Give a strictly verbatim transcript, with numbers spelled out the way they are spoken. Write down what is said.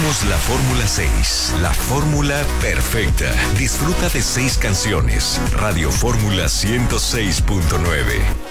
Somos la Fórmula seis, la fórmula perfecta. Disfruta de seis canciones. Radio Fórmula ciento seis punto nueve.